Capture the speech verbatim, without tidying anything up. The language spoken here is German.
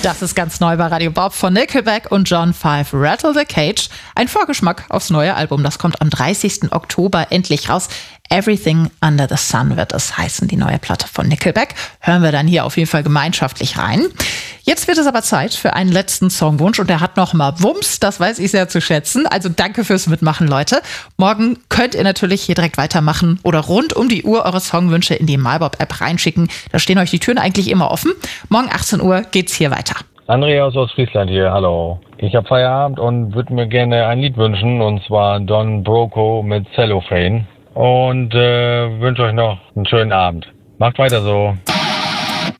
Das ist ganz neu bei Radio Bob von Nickelback und John Five, Rattle the Cage. Ein Vorgeschmack aufs neue Album. Das kommt am dreißigsten Oktober endlich raus. Everything Under the Sun wird es heißen, die neue Platte von Nickelback. Hören wir dann hier auf jeden Fall gemeinschaftlich rein. Jetzt wird es aber Zeit für einen letzten Songwunsch und der hat noch mal Wumms, das weiß ich sehr zu schätzen. Also danke fürs Mitmachen, Leute. Morgen könnt ihr natürlich hier direkt weitermachen oder rund um die Uhr eure Songwünsche in die MyBob-App reinschicken. Da stehen euch die Türen eigentlich immer offen. Morgen achtzehn Uhr geht's hier weiter. André aus Ostfriesland hier, hallo. Ich habe Feierabend und würde mir gerne ein Lied wünschen, und zwar Don Broco mit Cellophane. Und äh, wünsche euch noch einen schönen Abend. Macht weiter so.